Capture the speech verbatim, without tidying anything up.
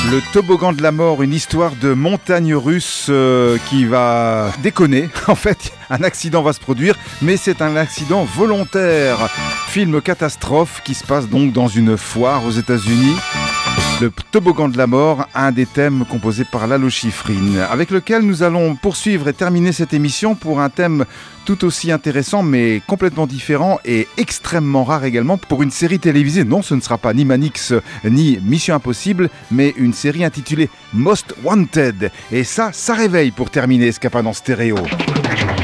Le toboggan de la mort, une histoire de montagne russe euh, qui va déconner. En fait, un accident va se produire, mais c'est un accident volontaire. Film catastrophe qui se passe donc dans une foire aux États-Unis. Le toboggan de la mort, un des thèmes composés par Lalo Schifrin, avec lequel nous allons poursuivre et terminer cette émission pour un thème tout aussi intéressant mais complètement différent et extrêmement rare également pour une série télévisée. Non, ce ne sera pas ni Manix ni Mission Impossible, mais une série intitulée Most Wanted. Et ça, ça réveille pour terminer Escapade en stéréo.